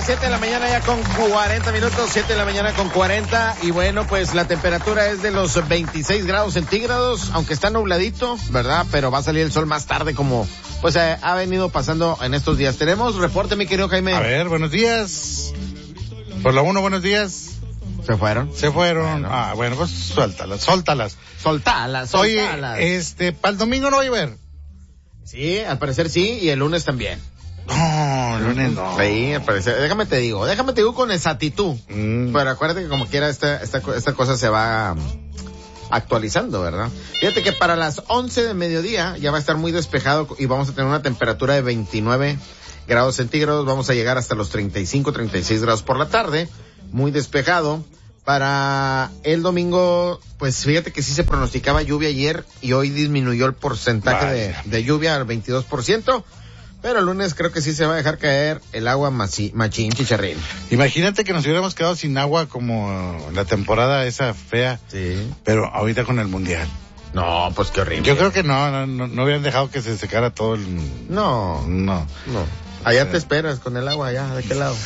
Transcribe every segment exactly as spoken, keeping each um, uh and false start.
siete de la mañana ya con cuarenta minutos, siete de la mañana con cuarenta, y bueno, pues la temperatura es de los veintiséis grados centígrados, aunque está nubladito, ¿verdad? Pero va a salir el sol más tarde, como pues eh, ha venido pasando en estos días. Tenemos reporte, mi querido Jaime. A ver, buenos días. Por la uno, buenos días. ¿Se fueron? Se fueron. Bueno. Ah, bueno, pues suéltalas, suéltalas. Soltalas, Oye, soltalas. este, para el domingo no va a llover. Sí, al parecer sí, y el lunes también. No, el lunes no. Sí, al parecer. Déjame te digo, déjame te digo con exactitud. Mm. Pero acuérdate que como quiera esta, esta, esta cosa se va um, actualizando, ¿verdad? Fíjate que para las once de mediodía ya va a estar muy despejado y vamos a tener una temperatura de veintinueve grados centígrados. Vamos a llegar hasta los treinta y cinco, treinta y seis grados por la tarde. Muy despejado. Para el domingo, pues fíjate que sí se pronosticaba lluvia ayer y hoy disminuyó el porcentaje de, de lluvia al veintidós por ciento, pero el lunes creo que sí se va a dejar caer el agua machi, machín, chicharrín. Imagínate que nos hubiéramos quedado sin agua como la temporada esa fea, Sí. pero ahorita con el mundial. No, pues qué horrible. Yo creo que no, no, no, no hubieran dejado que se secara todo el... No, No. no. Allá te esperas con el agua, allá, ¿de qué lado?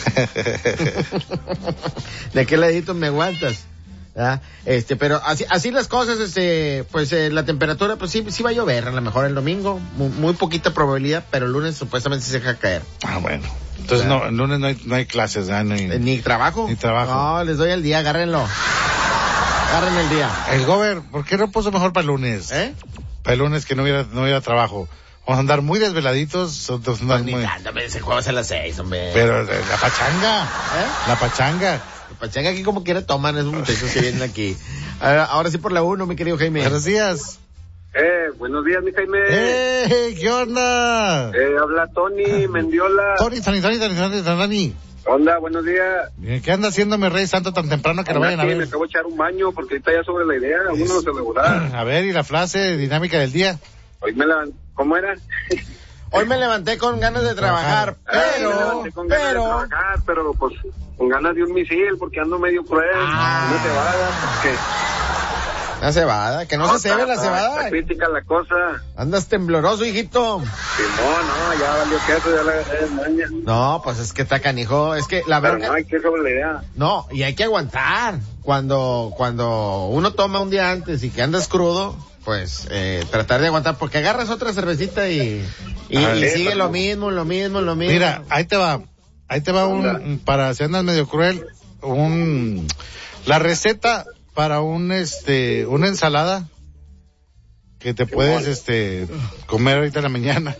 ¿De qué ladito me aguantas? ¿Ah? Este, pero así, así las cosas, este, pues eh, la temperatura, pues sí, sí va a llover, a lo mejor el domingo, muy, muy poquita probabilidad, pero el lunes supuestamente sí se deja caer. Ah, bueno. Entonces Claro. no, el lunes no hay, no hay clases, ¿eh? No hay... Eh, Ni trabajo. Ni trabajo. No, les doy el día, agárrenlo. Agarren el día. El gober, ¿por qué no puso mejor para el lunes? ¿Eh? Para el lunes que no hubiera, no hubiera trabajo. Vamos a andar muy desveladitos. Vamos a andar Pues ni muy... tanto, pero ese juego es a las seis, hombre. Pero eh, la pachanga, ¿Eh? la pachanga. Pachanga aquí como quiera toman esos muchachos que vienen aquí. Ahora, ahora sí por la uno, mi querido Jaime. Buenos días. Eh, buenos días, mi Jaime. ¡Eh! ¿Qué onda? Eh, habla Tony Mendiola. Tony, Tony, Tony, Tony, Tony, Tony. Onda, buenos días. ¿Qué anda haciendo mi rey santo tan temprano que lo Anda vayan a aquí, Me ver? acabo de echar un baño porque ahorita ya sobre la idea, uno no se regular. A ver, y la frase dinámica del día. Hoy me la... ¿Cómo era? Hoy me levanté con ganas de trabajar, Ay, me pero, levanté con ganas pero... de trabajar, pero pues con ganas de un misil porque ando medio cruel. Ah. No te vayas porque... La cebada, que no, No, se cebe la está- cebada. Está crítica la cosa. Andas tembloroso, hijito. Simón, no, ya valió queso, ya la agarré de maña. No, pues es que está canijo, es que la Pero verdad... no hay que sobre la idea. No, y hay que aguantar. Cuando, cuando uno toma un día antes y que andas crudo, pues, eh, tratar de aguantar, porque agarras otra cervecita y, y, Ah, y sí, sigue pero lo no. mismo, lo mismo, lo mismo. Mira, ahí te va. Ahí te va un, un- para si andas medio cruel, un, la receta para un, este, una ensalada que te puedes, este, comer ahorita en la mañana.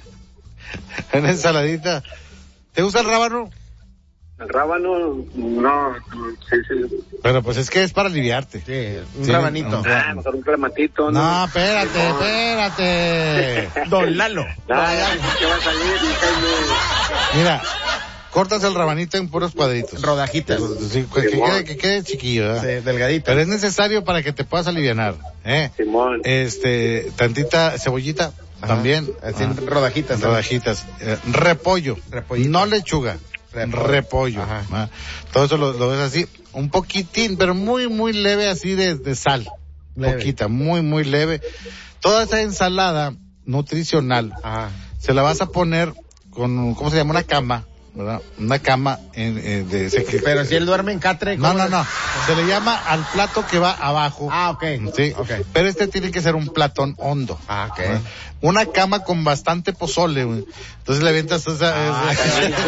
Una ensaladita. ¿Te gusta el rábano? El rábano, no, sí, sí. Pero pues es que es para aliviarte. Sí, un Sí, rabanito. un- Ah, mejor un clamatito, ¿no? No, espérate, Simón. espérate. Don Lalo. No, ya, ¿qué va a salir, mi Jaime? Mira, cortas el rabanito en puros cuadritos. Rodajitas. Sí, que, que quede, que quede chiquillo, ¿verdad? Sí, delgadito. Pero es necesario para que te puedas alivianar, ¿eh? Simón. Este, tantita cebollita, Ajá. también. Así, Ah, rodajitas. también. rodajitas. Eh, repollo. Repollito. No lechuga. Repollo. Repollo. Ajá. Ah, todo eso lo, lo ves así, un poquitín, pero muy, muy leve así de, de sal. Leve. Poquita, muy, muy leve. Toda esa ensalada nutricional Ajá. se la vas a poner con, ¿cómo se llama? Una cama, ¿verdad? Una cama en, eh, de... se- Pero si él duerme en catre... no, ¿cómo no, le- no. Se le llama al plato que va abajo. Ah, ok. Sí. Ok. Pero este tiene que ser un platón hondo. Ah, ok. ¿verdad? Una cama con bastante pozole, güey. Entonces le avientas esa... Ah, esa- caray.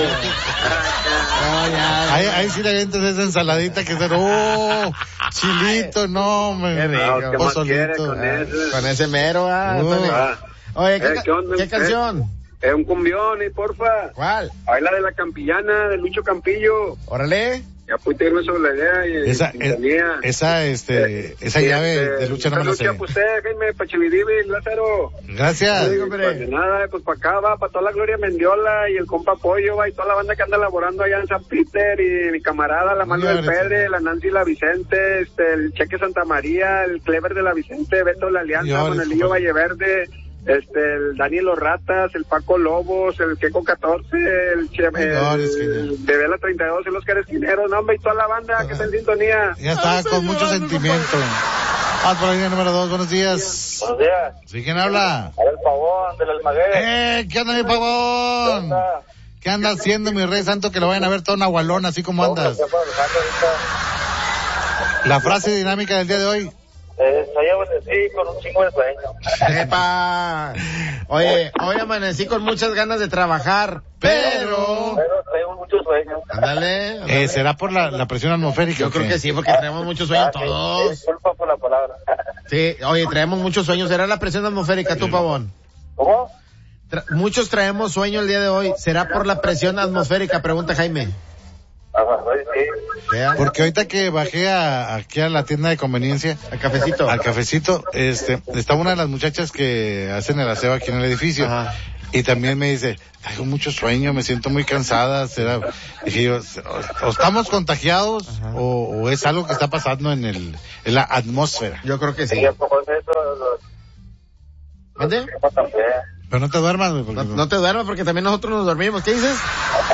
No, ya. ahí, ahí sí le avientas esa ensaladita que es de... ¡Oh! Chilito, no, me... Qué rico. No, ¿qué más quiere pozolito. con Ah, eso? con ese mero, ah, Uh. Tony. Ah, Oye, ¿qué, Eh, ca- ¿qué onda, ¿qué usted? canción? es un cumbión, y porfa. ¿Cuál? Ahí la de la Campillana, de Lucho Campillo. Órale. Ya pude irme sobre la idea y Esa, y es- tenía. esa, este, esa Sí, llave este, de lucha no me la esa sé. lucha, pues, eh, Jaime, Pachividivi, Lázaro. Gracias. Digo, Y, hombre. pues, de nada, pues para acá va, para toda la Gloria Mendiola y el compa Pollo, va, y toda la banda que anda laborando allá en San Peter, y mi camarada, la Mano del Señores. Pedre, la Nancy la Vicente, este, el Cheque Santa María, el Clever de la Vicente, Beto de la Alianza, Señores, Manuelillo compa. Valleverde, este, el Daniel Los Ratas, el Paco Lobos, el Queco catorce, el, che, Señores, el señor. de Vela treinta y dos, el Oscar Esquineros, no, hombre, y toda la banda que está en sintonía. Ya está, con mucho sentimiento. Vamos por la línea número dos, buenos días. Buenos días. ¿Sí, quién habla? A ver, el pavón del Almaguer. ¡Eh! ¿Qué onda, mi pavón? ¿Qué andas haciendo, mi rey santo, que lo vayan a ver todo un agualón, así como andas? La frase dinámica del día de hoy. Eh, soy amanecí con un chingo de sueño. ¡Epa! Oye, hoy amanecí con muchas ganas de trabajar, pero... Pero traigo muchos sueños. Ándale. ándale. Eh, ¿Será por la, la presión atmosférica? Yo creo que sí, porque traemos muchos sueños Ah, sí, todos. Disculpa por la palabra. Sí, oye, traemos muchos sueños. ¿Será la presión atmosférica, tú, Pavón? ¿Cómo? Tra- muchos traemos sueño el día de hoy. ¿Será por la presión atmosférica? Pregunta Jaime. Ah, sí. ¿Vea? Porque ahorita que bajé a, aquí a la tienda de conveniencia, Al cafecito. al cafecito, este, está una de las muchachas que hacen el aseo aquí en el edificio. Ajá. Y también me dice, tengo mucho sueño, me siento muy cansada. ¿Será? Dije yo, o, o estamos contagiados o, o es algo que está pasando en el, en la atmósfera. Yo creo que sí. Sí, un poco de eso. ¿Mande? Los... también. Pero no te duermas, güey. No, porque- no te duermas porque también nosotros nos dormimos. ¿Qué dices?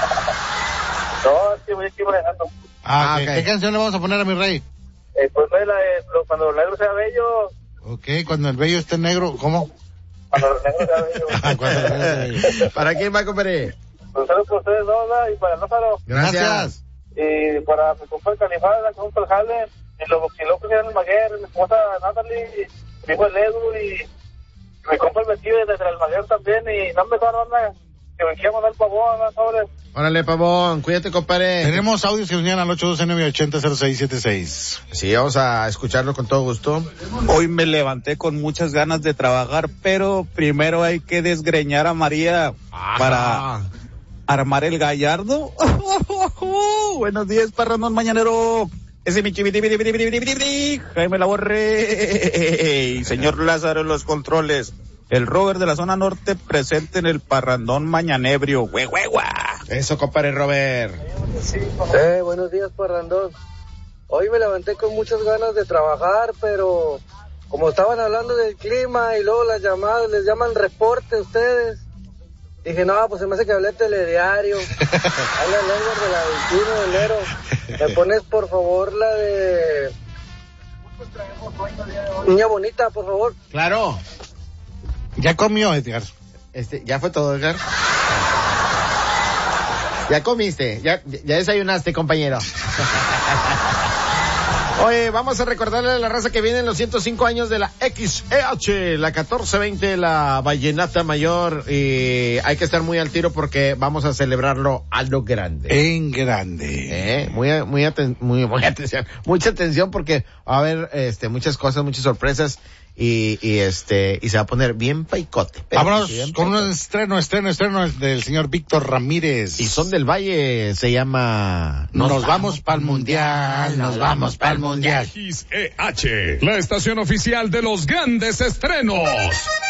No, es que voy aquí manejando. Ah, Ah, ok. ok. ¿Qué canción le vamos a poner a mi rey? Eh, pues no es la de lo- cuando los negros sea bello, Ok, cuando el vello esté negro, ¿cómo? cuando los negros sea bello. Ah, cuando el vello esté bello. ¿Para quién va, compadre? Pues saludos por ustedes dos, ¿verdad? Y para Lázaro, Gracias. y para mi compa el Califada, que junto al Jale, y los boxilocos que eran el Maguer, mi esposa Natalie, mi hijo el Edu, y mi compa el vestido desde el Maguer también, y no me toda onda, que me quiera mandar el pavón, ¿no? Sobre. Órale, Pavón, cuídate, compadre. Tenemos audios que nos llegan al ocho doce, nueve ochenta, cero seis siete seis. Sí, vamos a escucharlo con todo gusto. Hoy me levanté con muchas ganas de trabajar, pero primero hay que desgreñar a María para armar el gallardo. Buenos días, parrandón mañanero. Ese mi chiviti, Jaime Laborre. Y señor Lázaro en los controles. El Robert de la zona norte presente en el parrandón mañanebrio. Huehuehua. Eso, compadre Robert. Eh, buenos días, parrandón. Hoy me levanté con muchas ganas de trabajar, pero como estaban hablando del clima y luego las llamadas, les llaman reporte a ustedes. Dije, no, pues se me hace que hablé telediario. Habla el Edward de la veintiuno de enero. ¿Me pones, por favor, la de Niña Bonita, por favor? Claro. Ya comió, Edgar. Este, ya fue todo, Edgar. Ya comiste, ya, ya desayunaste, compañero. Oye, vamos a recordarle a la raza que vienen los ciento cinco años de la X E H, la catorce veinte, la Vallenata Mayor, y hay que estar muy al tiro porque vamos a celebrarlo a lo grande. En grande. Eh, muy, muy, aten- muy, muy atención, mucha atención porque va a haber, este, muchas cosas, muchas sorpresas, y, y este, y se va a poner bien paicote. Pero Vámonos bien con paicote. un estreno, estreno, estreno del señor Víctor Ramírez. Y Son del Valle se llama... Nos, vamos pa'l mundial, nos vamos pa'l mundial. X E H, la estación oficial de los grandes estrenos.